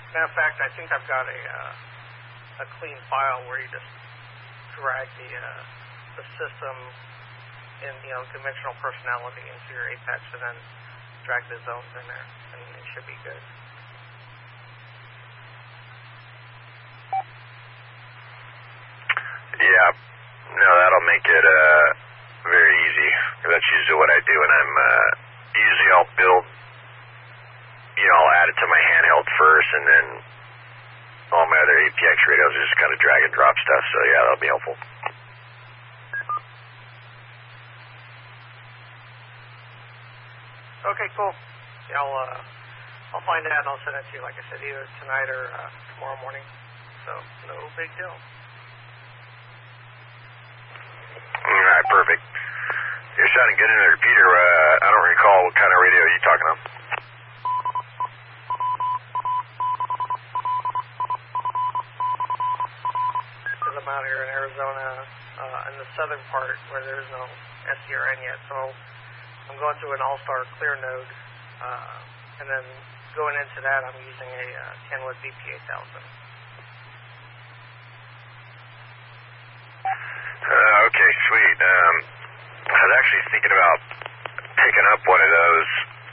Matter of fact, I think I've got a clean file where you just drag the system in, conventional personality into your Apex and then drag the zones in there, and it should be good. Yeah, no, that'll make it very easy. That's usually what I do, and usually I'll build, I'll add it to my handheld first, and then all my other APX radios are just kind of drag and drop stuff, so yeah, that'll be helpful. Okay, cool. Yeah, I'll find out and I'll send it to you, like I said, either tonight or tomorrow morning. So, no big deal. All right, perfect. You're sounding good in the repeater. I don't recall what kind of radio you're talking on. Because I'm out here in Arizona, in the southern part where there's no SDRN yet, so I'm going through an all-star clear node, and then going into that, I'm using a 10-watt BP8000. Okay, sweet. I was actually thinking about picking up one of those,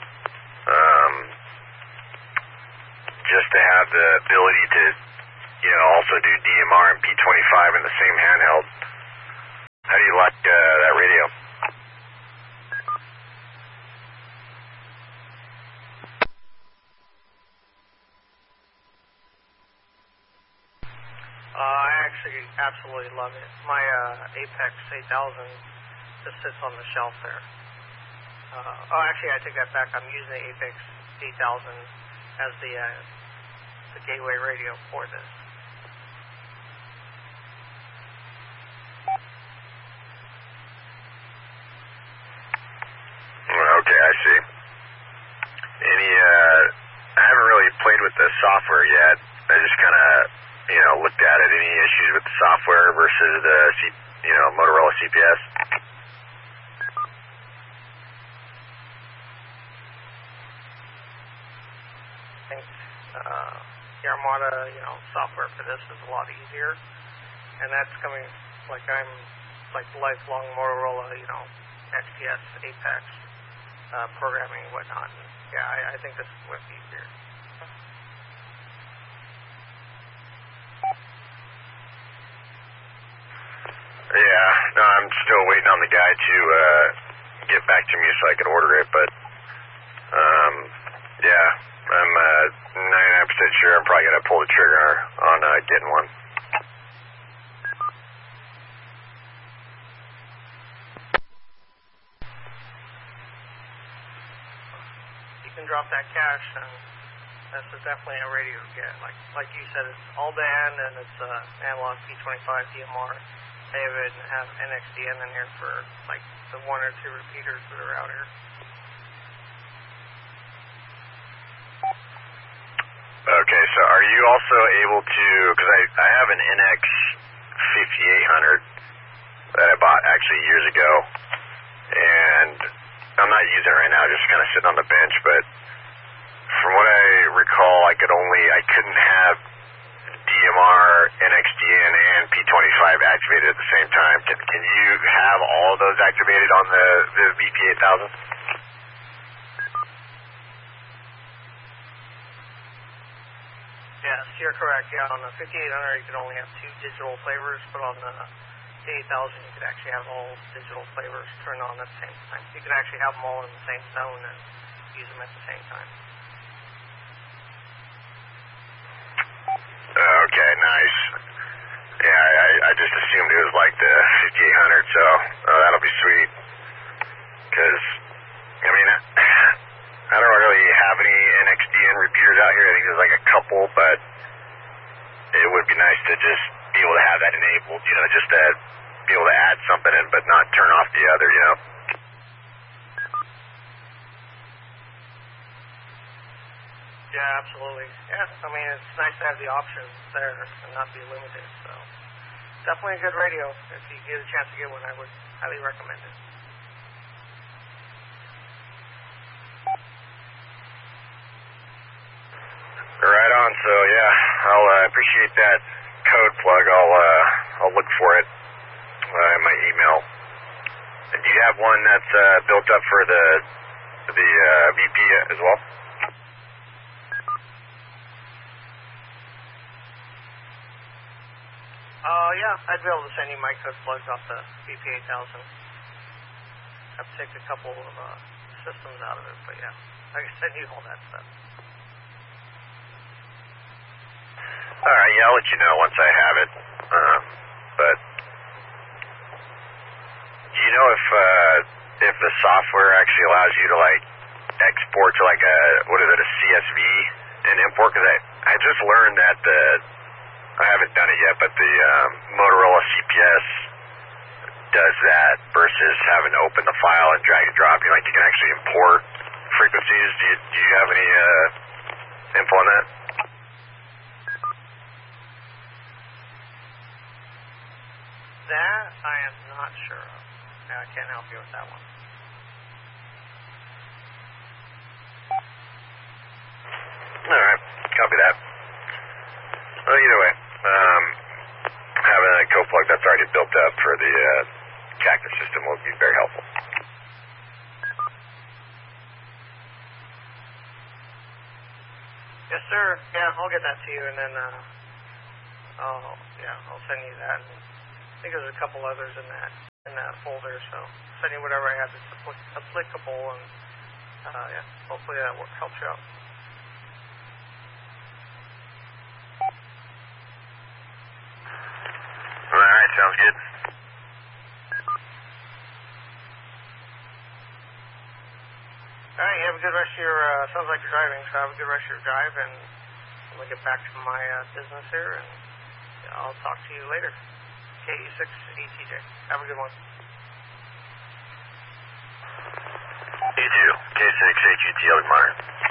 just to have the ability to, also do DMR and P25 in the same handheld. How do you like that radio? I actually absolutely love it. My Apex 8000 just sits on the shelf there. Actually, I take that back. I'm using the Apex 8000 as the gateway radio for this. Okay, I see. I haven't really played with the software yet. I just kind of, looked at it. Any issues with the software versus the, Motorola CPS? I think the Armada, software for this is a lot easier, and that's coming I'm lifelong Motorola, XPS, Apex programming and whatnot. And yeah, I think this is much easier. Yeah, no, I'm still waiting on the guy to get back to me so I can order it, but yeah, I'm 99% sure I'm probably going to pull the trigger on getting one. You can drop that cash, and this is definitely a radio to get. Like you said, it's all band, and it's analog P25 DMR. They even have NXDN in here for the one or two repeaters that are out here. Okay, so are you also able to, because I have an NX 5800 that I bought actually years ago, and I'm not using it right now, just kind of sitting on the bench, but from what I recall, I couldn't have DMR, NXDN, and P25 activated at the same time. Can you have all of those activated on the BP8000? Yes, you're correct. Yeah, on the 5800 you can only have 2 digital flavors, but on the 8000 you could actually have all digital flavors turned on at the same time. You can actually have them all in the same zone and use them at the same time. Okay, nice. Yeah, I just assumed it was like the 5800, so that'll be sweet. Because, I don't really have any NXDN repeaters out here. I think there's a couple, but it would be nice to just be able to have that enabled, just to be able to add something in, but not turn off the other, Yeah, absolutely. Yeah, it's nice to have the options there and not be limited. So, definitely a good radio. If you get a chance to get one, I would highly recommend it. Right on. on. So yeah, I'll appreciate that code plug. I'll look for it in my email. And do you have one that's built up for the VP as well? Yeah, I'd be able to send you my code plugs off the VP8000. I've to take a couple of systems out of it, but yeah, I can send you all that stuff. Alright, yeah, I'll let you know once I have it. But do you know if the software actually allows you to like export to like a CSV and import? Because I just learned that I haven't done it yet, but the Motorola CPS does that versus having to open the file and drag and drop. You can actually import frequencies. Do you have any info on that? That I am not sure of. I can't help you with that one. Alright, copy that. Well, either way, having a code plug that's already built up for the Cactus system will be very helpful. Yes, sir. Yeah, I'll get that to you, and then I'll send you that. I think there's a couple others in that folder, so I'll send you whatever I have that's applicable, and hopefully that helps you out. Alright, sounds good. Alright, you have a good rest of your, sounds like you're driving, so have a good rest of your drive, and I'm going to get back to my business here, and I'll talk to you later. KE6ATJ. Have a good one. You too. K6AGTL Modern.